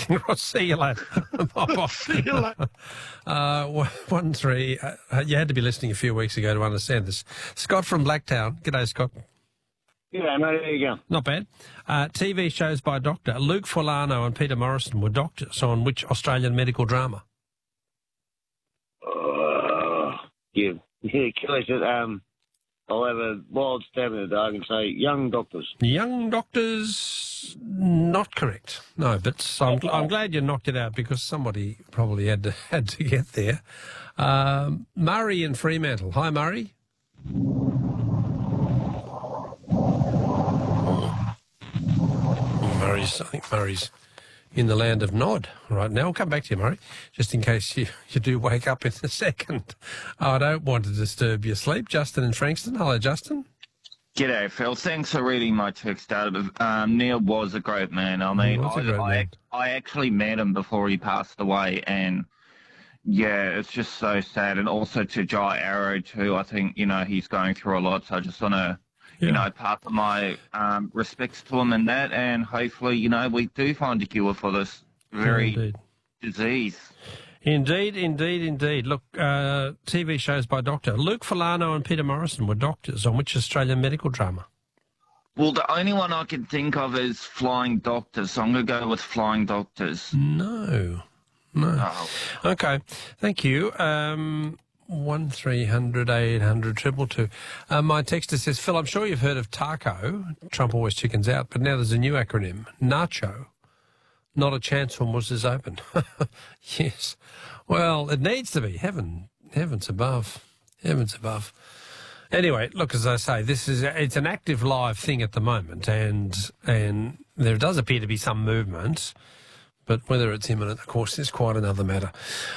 See you later. Bye-bye. See you later. 1-3. You had to be listening a few weeks ago to understand this. Scott from Blacktown. G'day, Scott. G'day, mate. How you going? Not bad. TV shows by doctor. Luke Fulano and Peter Morrison were doctors on which Australian medical drama? Yeah, Kelly said, I'll have a wild stab in the dark and say Young Doctors. Young Doctors, not correct. No, but I'm glad you knocked it out because somebody probably had to get there. Murray in Fremantle. Hi, Murray. I think Murray's in the land of Nod right now. I'll come back to you, Murray, just in case you do wake up in a second. I don't want to disturb your sleep. Justin in Frankston. Hello, Justin. G'day, Phil. Thanks for reading my text out. Neil was a great man. I mean, I actually met him before he passed away, and yeah, it's just so sad. And also to Jai Arrow too. I think he's going through a lot, so I just want to. Pass my respects to him and that, and hopefully, we do find a cure for this very disease. Indeed. Look, TV shows by doctor. Luke Fulano and Peter Morrison were doctors on which Australian medical drama? Well, the only one I can think of is Flying Doctors, so I'm going to go with Flying Doctors. No. Oh. Okay, thank you. 1300 800 222. My texter says, Phil, I'm sure you've heard of TACO, Trump always chickens out, but now there's a new acronym, NACHO. Not a chance when was open. Yes. Well, it needs to be. Heavens above. Heavens above. Anyway, look, as I say, it's an active live thing at the moment, and there does appear to be some movement. But whether it's imminent, of course, is quite another matter.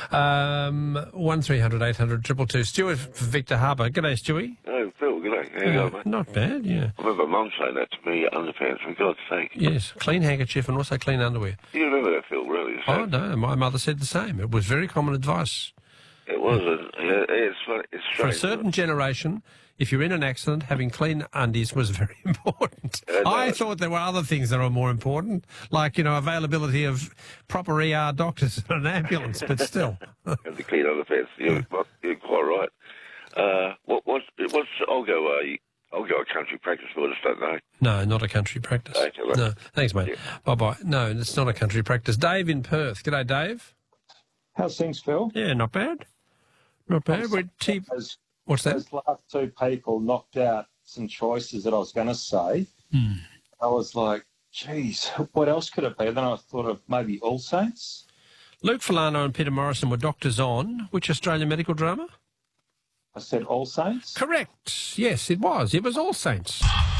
1300 800 222. Stuart for Victor Harbour. G'day, Stewie. Oh, Phil, g'day. How you going, mate? Not bad, yeah. I remember Mum saying that to me, underpants, for God's sake. Yes, clean handkerchief and also clean underwear. Do you remember that, Phil, really? Oh, no, my mother said the same. It was very common advice. It was. It's strange. For a certain generation, if you're in an accident, having clean undies was very important. I thought there were other things that were more important, like, availability of proper ER doctors in an ambulance, but still. And the clean underpants. You're quite right. I'll go a country practice, but I just don't know. No, not a country practice. Okay, right. No, thanks, mate. Yeah. Bye-bye. No, it's not a country practice. Dave in Perth. G'day, Dave. How's things, Phil? Yeah, not bad. Not bad. What's that? Those last two people knocked out some choices that I was going to say. I was like, geez, what else could it be? Then I thought of maybe All Saints. Luke Fulano and Peter Morrison were doctors on which Australian medical drama? I said All Saints. Correct. Yes, it was. It was All Saints.